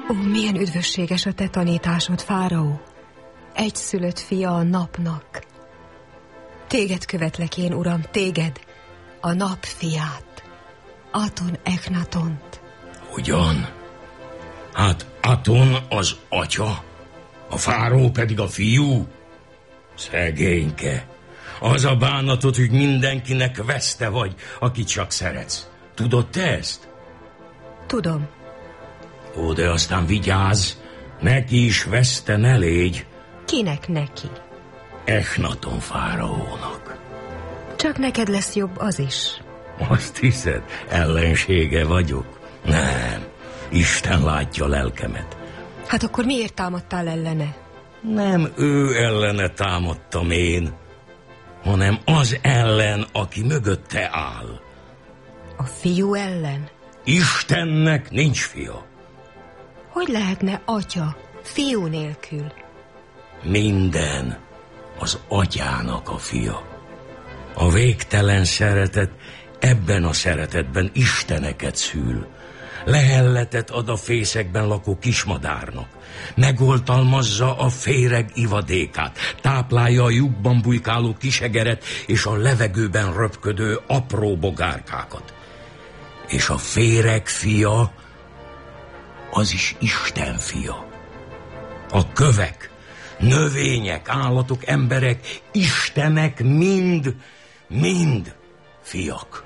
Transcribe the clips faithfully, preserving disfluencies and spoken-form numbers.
Ó, milyen üdvösséges a te tanításod, fáraó. Egyszülött fia a napnak. Téged követlek én, uram, téged, a nap fiát, Aton Ekhnatont. Ugyan? Hát Aton az atya, a fáraó pedig a fiú? Szegényke, az a bánatod, hogy mindenkinek veszte vagy, akit csak szeretsz. Tudod te ezt? Tudom. Ó, de aztán vigyázz, neki is veszte ne légy. Kinek neki? Eknaton fáraónak. Csak neked lesz jobb az is. Azt hiszed, ellensége vagyok? Nem, Isten látja lelkemet. Hát akkor miért támadtál ellene? Nem ő ellene támadtam én, hanem az ellen, aki mögötte áll. A fiú ellen? Istennek nincs fia. Hogy lehetne atya fiú nélkül? Minden az atyának a fia. A végtelen szeretet ebben a szeretetben isteneket szül. Lehelletet ad a fészekben lakó kismadárnak. Megoltalmazza a féreg ivadékát. Táplálja a lyukban bujkáló kisegeret és a levegőben röpködő apró bogárkákat. És a féreg fia az is Isten fia. A kövek, növények, állatok, emberek, istenek mind, mind fiak.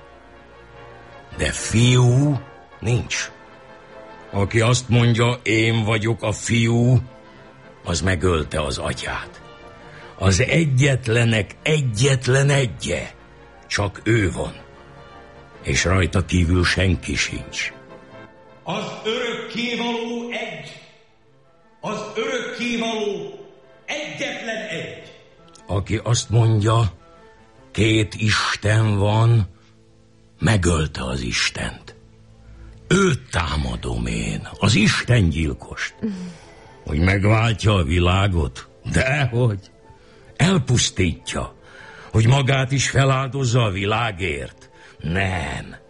De fiú nincs. Aki azt mondja, én vagyok a fiú, az megölte az atyát. Az egyetlenek egyetlen egye, csak ő van. És rajta kívül senki sincs. Az örökkévaló egy. Az örökkévaló egyetlen egy. Aki azt mondja, két Isten van, megölte az Istent. Őt támadom én, az istengyilkost. Hogy megváltja a világot? Dehogy. Elpusztítja. Hogy magát is feláldozza a világért? Nem.